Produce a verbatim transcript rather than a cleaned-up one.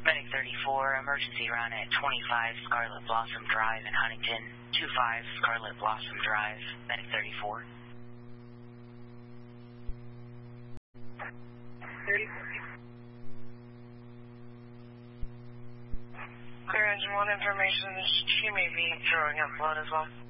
Medic thirty-four, emergency run at twenty-five Scarlet Blossom Drive in Huntington. two five Scarlet Blossom Drive, Medic thirty-four. thirty-four. Clear engine one information, she may be throwing up blood as well.